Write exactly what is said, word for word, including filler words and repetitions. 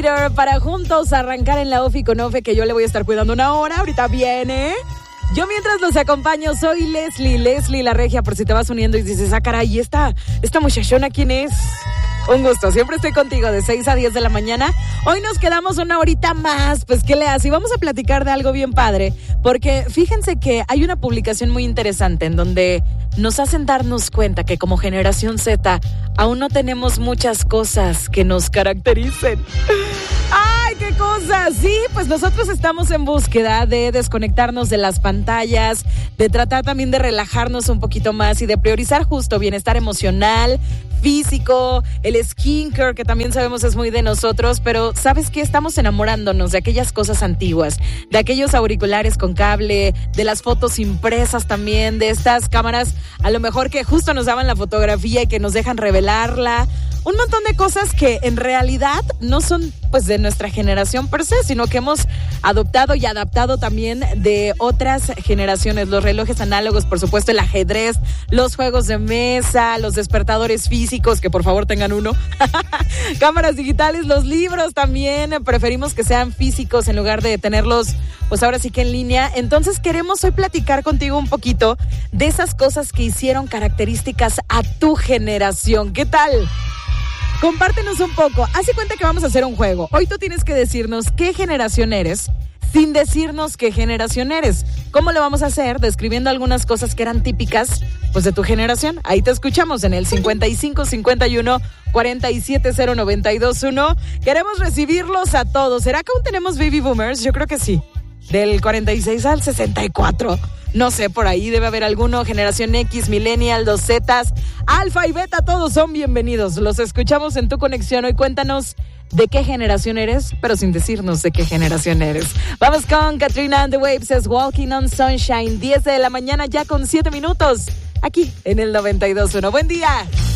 Para juntos arrancar en la Ofi con Ofe, que yo le voy a estar cuidando una hora. Ahorita viene. Yo mientras los acompaño soy Leslie, Leslie la regia, por si te vas uniendo y dices, ah, caray, esta, esta muchachona, ¿quién es? Un gusto, siempre estoy contigo de seis a diez de la mañana. Hoy nos quedamos una horita más, pues ¿qué le hace? Y vamos a platicar de algo bien padre, porque fíjense que hay una publicación muy interesante en donde nos hacen darnos cuenta que como generación Z aún no tenemos muchas cosas que nos caractericen. ¡Ay, qué cosas! Sí, pues nosotros estamos en búsqueda de desconectarnos de las pantallas, de tratar también de relajarnos un poquito más y de priorizar justo bienestar emocional, físico, el skincare, que también sabemos es muy de nosotros, pero ¿sabes qué? Estamos enamorándonos de aquellas cosas antiguas, de aquellos auriculares con cable, de las fotos impresas también, de estas cámaras a lo mejor que justo nos daban la fotografía y que nos dejan revelarla. Un montón de cosas que en realidad no son pues de nuestra generación per se, sino que hemos adoptado y adaptado también de otras generaciones. Los relojes análogos, por supuesto, el ajedrez, los juegos de mesa, los despertadores físicos, que por favor tengan uno. Cámaras digitales, los libros también, preferimos que sean físicos en lugar de tenerlos, pues ahora sí que en línea. Entonces queremos hoy platicar contigo un poquito de esas cosas que hicieron características a tu generación. ¿Qué tal? Compártenos un poco. Haz de cuenta que vamos a hacer un juego. Hoy tú tienes que decirnos qué generación eres sin decirnos qué generación eres. ¿Cómo lo vamos a hacer? Describiendo algunas cosas que eran típicas pues de tu generación. Ahí te escuchamos en el cincuenta y cinco cincuenta y uno cuarenta y siete cero noventa y dos uno. Queremos recibirlos a todos. ¿Será que aún tenemos baby boomers? Yo creo que sí. Del cuarenta y seis al sesenta y cuatro. No sé, por ahí debe haber alguno. Generación X, Millennial, los Zetas, Alfa y Beta, todos son bienvenidos. Los escuchamos en Tu Conexión. Hoy cuéntanos de qué generación eres, pero sin decirnos de qué generación eres. Vamos con Katrina and the Waves, es Walking on Sunshine. diez de la mañana ya con siete minutos. Aquí en el noventa y dos punto uno. Buen día.